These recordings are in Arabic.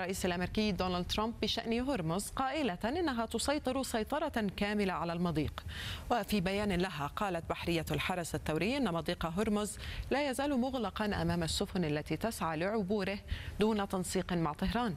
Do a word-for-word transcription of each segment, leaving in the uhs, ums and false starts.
الرئيس الأمريكي دونالد ترامب بشأن هرمز، قائلة إنها تسيطر سيطرة كاملة على المضيق. وفي بيان لها قالت بحرية الحرس الثوري إن مضيق هرمز لا يزال مغلقا أمام السفن التي تسعى لعبوره دون تنسيق مع طهران.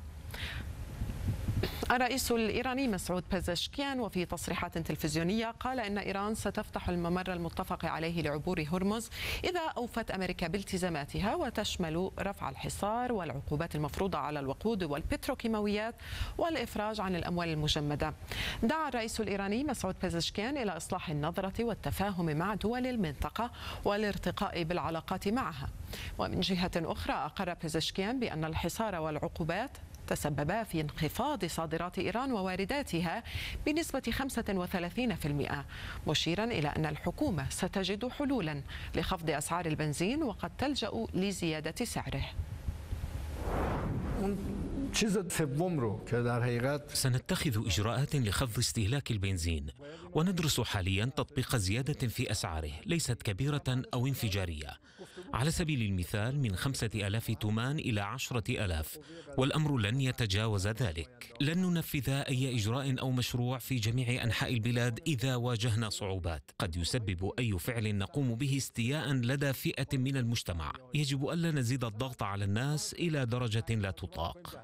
الرئيس الإيراني مسعود بيزشكيان وفي تصريحات تلفزيونية قال إن إيران ستفتح الممر المتفق عليه لعبور هرمز إذا أوفت أمريكا بالتزاماتها، وتشمل رفع الحصار والعقوبات المفروضة على الوقود والبتروكيماويات والإفراج عن الأموال المجمدة. دعا الرئيس الإيراني مسعود بيزشكيان إلى إصلاح النظرة والتفاهم مع دول المنطقة والارتقاء بالعلاقات معها. ومن جهة أخرى أقر بيزشكيان بأن الحصار والعقوبات تسببا في انخفاض صادرات إيران ووارداتها بنسبة خمسة وثلاثين بالمئة، مشيرا إلى أن الحكومة ستجد حلولا لخفض أسعار البنزين وقد تلجأ لزيادة سعره. سنتخذ إجراءات لخفض استهلاك البنزين، وندرس حاليا تطبيق زيادة في أسعاره ليست كبيرة أو انفجارية، على سبيل المثال من خمسة آلاف تومان إلى عشرة آلاف، والأمر لن يتجاوز ذلك. لن ننفذ أي إجراء أو مشروع في جميع أنحاء البلاد إذا واجهنا صعوبات. قد يسبب أي فعل نقوم به استياء لدى فئة من المجتمع. يجب ألا نزيد الضغط على الناس إلى درجة لا تطاق.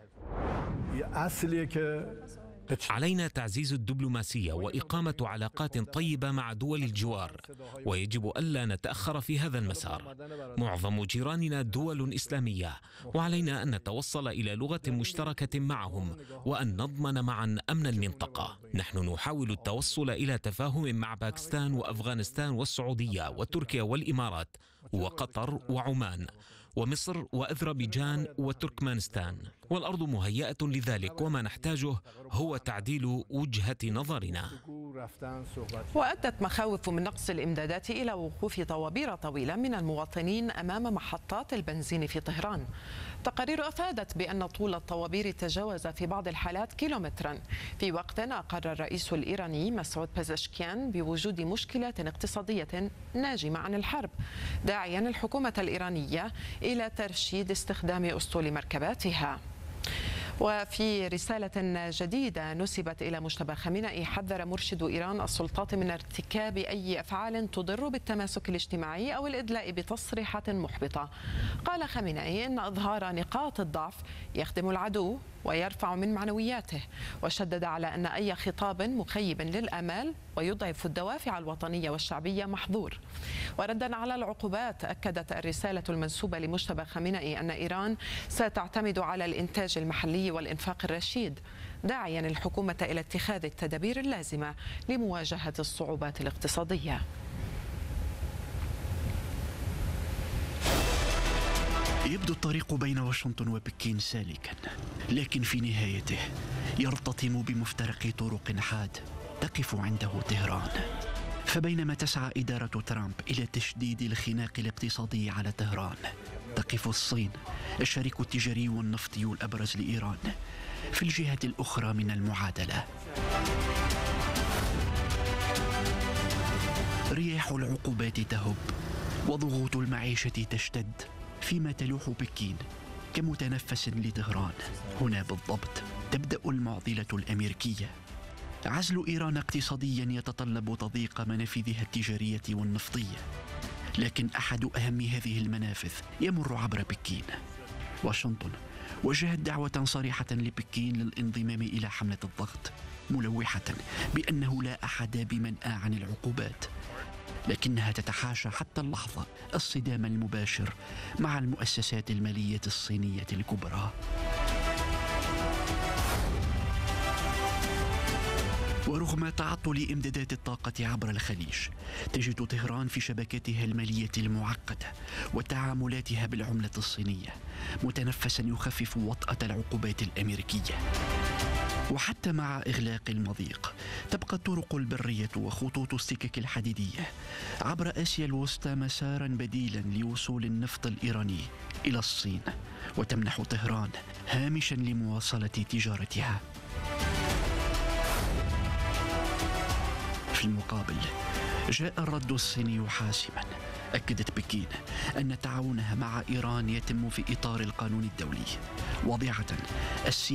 علينا تعزيز الدبلوماسية وإقامة علاقات طيبة مع دول الجوار، ويجب ألا نتأخر في هذا المسار. معظم جيراننا دول إسلامية، وعلينا أن نتوصل إلى لغة مشتركة معهم وأن نضمن معا أمن المنطقة. نحن نحاول التوصل إلى تفاهم مع باكستان وأفغانستان والسعودية وتركيا والإمارات وقطر وعمان ومصر وأذربيجان وتركمانستان، والأرض مهيئة لذلك، وما نحتاجه هو تعديل وجهة نظرنا. وأدت مخاوف من نقص الإمدادات إلى وقوف طوابير طويلة من المواطنين أمام محطات البنزين في طهران. تقارير أفادت بأن طول الطوابير تجاوز في بعض الحالات كيلومترا، في وقت أقر الرئيس الإيراني مسعود بيزشكيان بوجود مشكلة اقتصادية ناجمة عن الحرب، داعيا الحكومة الإيرانية إلى ترشيد استخدام أسطول مركباتها. وفي رسالة جديدة نسبت إلى مجتبى خامنئي، حذر مرشد إيران السلطات من ارتكاب أي أفعال تضر بالتماسك الاجتماعي أو الإدلاء بتصريحات محبطة. قال خامنئي إن إظهار نقاط الضعف يخدم العدو ويرفع من معنوياته، وشدد على أن أي خطاب مخيب للآمال ويضعف الدوافع الوطنية والشعبية محظور. وردا على العقوبات، أكدت الرسالة المنسوبة لمجتبى خامنئي أن إيران ستعتمد على الإنتاج المحلي والإنفاق الرشيد، داعيا الحكومة إلى اتخاذ التدابير اللازمة لمواجهة الصعوبات الاقتصادية. يبدو الطريق بين واشنطن وبكين سالكا، لكن في نهايته يرتطم بمفترق طرق حاد تقف عنده طهران. فبينما تسعى إدارة ترامب إلى تشديد الخناق الاقتصادي على طهران، تقف الصين الشريك التجاري والنفطي الأبرز لإيران في الجهة الأخرى من المعادلة. رياح العقوبات تهب وضغوط المعيشة تشتد، فيما تلوح بكين كمتنفس لطهران. هنا بالضبط تبدأ المعضلة الأمريكية. عزل إيران اقتصاديا يتطلب تضييق منافذها التجارية والنفطية، لكن أحد أهم هذه المنافذ يمر عبر بكين. واشنطن وجهت دعوة صريحة لبكين للانضمام إلى حملة الضغط، ملوحة بأنه لا أحد بمنأى عن العقوبات، لكنها تتحاشى حتى اللحظة الصدام المباشر مع المؤسسات المالية الصينية الكبرى. ورغم تعطل إمدادات الطاقة عبر الخليج، تجد طهران في شبكاتها المالية المعقدة وتعاملاتها بالعملة الصينية متنفسا يخفف وطأة العقوبات الأمريكية. وحتى مع إغلاق المضيق تبقى الطرق البرية وخطوط السكك الحديدية عبر آسيا الوسطى مسارا بديلا لوصول النفط الإيراني إلى الصين، وتمنح طهران هامشا لمواصلة تجارتها. في المقابل جاء الرد الصيني حاسما. أكدت بكين أن تعاونها مع إيران يتم في إطار القانون الدولي، واضعة السين